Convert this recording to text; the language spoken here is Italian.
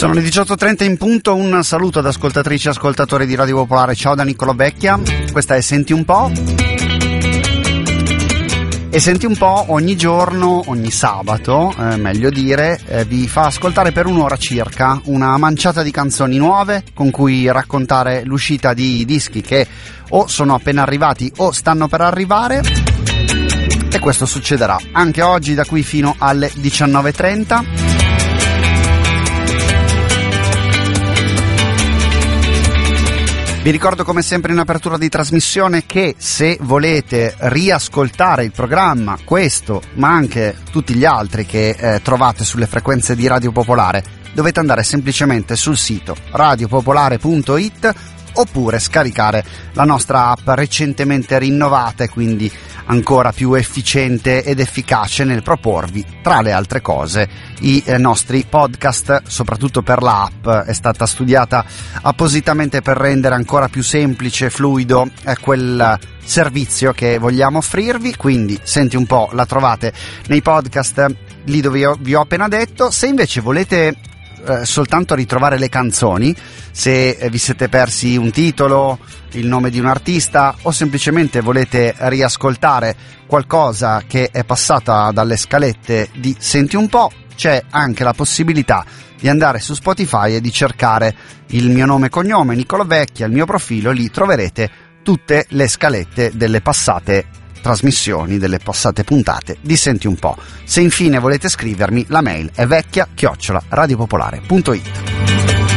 Sono le 18:30 in punto, un saluto ad ascoltatrici e ascoltatori di Radio Popolare. Ciao da Niccolò Vecchia, questa è Senti un po'. E Senti un po' ogni giorno, ogni sabato, meglio dire, vi fa ascoltare per un'ora circa una manciata di canzoni nuove con cui raccontare l'uscita di dischi che o sono appena arrivati o stanno per arrivare. E questo succederà anche oggi da qui fino alle 19:30. Vi ricordo come sempre in apertura di trasmissione che se volete riascoltare il programma, questo ma anche tutti gli altri che trovate sulle frequenze di Radio Popolare, dovete andare semplicemente sul sito radiopopolare.it oppure scaricare la nostra app recentemente rinnovata e quindi ancora più efficiente ed efficace nel proporvi, tra le altre cose, i nostri podcast. Soprattutto per l'app è stata studiata appositamente per rendere ancora più semplice e fluido quel servizio che vogliamo offrirvi. Quindi Senti un po' la trovate nei podcast lì dove vi ho appena detto. Se invece volete soltanto ritrovare le canzoni, se vi siete persi un titolo, il nome di un artista o semplicemente volete riascoltare qualcosa che è passata dalle scalette di Senti un po', c'è anche la possibilità di andare su Spotify e di cercare il mio nome e cognome, Niccolò Vecchia, il mio profilo. Lì troverete tutte le scalette delle passate trasmissioni, delle passate puntate di Senti un po'. Se infine volete scrivermi, la mail è vecchia@radiopopolare.it.